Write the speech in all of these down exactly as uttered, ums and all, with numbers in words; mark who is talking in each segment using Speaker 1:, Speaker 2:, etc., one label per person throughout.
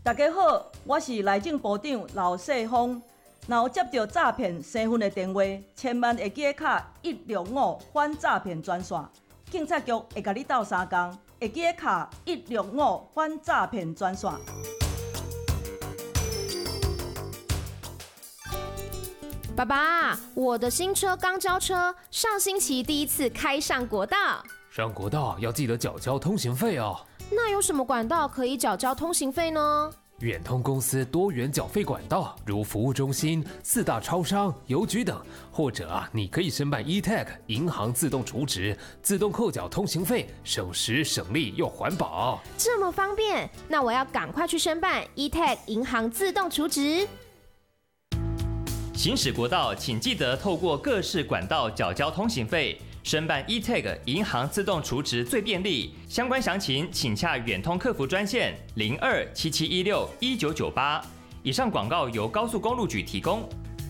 Speaker 1: 大家好，我是内政部长刘世峰。若有接到诈骗身份的电话，千万会记得卡一六五反诈骗专线，警察局会甲你斗相共，会记得卡一六五反诈骗专线。
Speaker 2: 爸爸，我的新车刚交车，上星期第一次开上国道。
Speaker 3: 上国道要记得缴交通行费哦。
Speaker 2: 那有什么管道可以缴交通行费呢？
Speaker 3: 远通公司多元缴费管道，如服务中心、四大超商、邮局等，或者啊，你可以申办 E T A G 银行自动储值，自动扣缴通行费，省时省力又环保。
Speaker 2: 这么方便，那我要赶快去申办 E T A G 银行自动储值。
Speaker 4: 行驶国道，请记得透过各式管道缴交通行费。申办 E T A G 银行自动储值最便利，相关详情请洽远通客服专线零二七七一六一九九八。以上广告由高速公路局提供。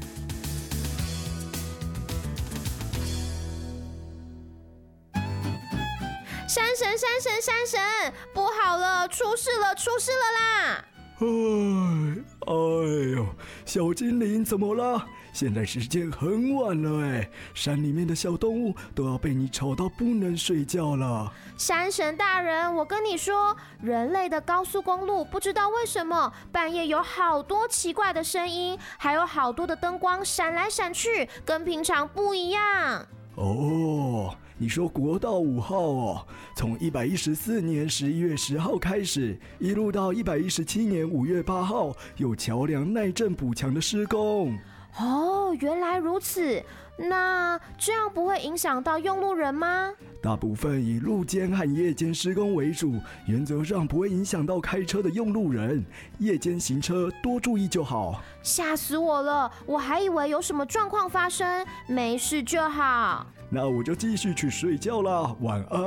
Speaker 2: 山神，山神，山神，不好了，出事了，出事了啦！
Speaker 5: 哎，哎呦，小精灵怎么了？现在时间很晚了哎，山里面的小动物都要被你吵到不能睡觉了。
Speaker 2: 山神大人，我跟你说，人类的高速公路不知道为什么半夜有好多奇怪的声音，还有好多的灯光闪来闪去，跟平常不一样。
Speaker 5: 哦，你说国道五号哦，从一百一十四年十一月十号开始，一路到一百一十七年五月八号，有桥梁耐震补强的施工。
Speaker 2: 哦，原来如此。那这样不会影响到用路人吗？
Speaker 5: 大部分以路肩和夜间施工为主，原则上不会影响到开车的用路人。夜间行车多注意就好。
Speaker 2: 吓死我了，我还以为有什么状况发生，没事就好。
Speaker 5: 那我就继续去睡觉啦，晚安。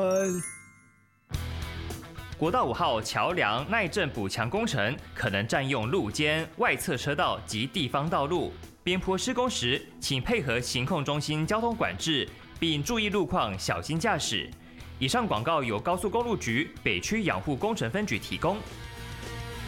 Speaker 4: 国道五号桥梁耐震补强工程可能占用路肩、外侧车道及地方道路。边坡施工时，请配合行控中心交通管制，并注意路况，小心驾驶。以上广告由高速公路局北区养护工程分局提供。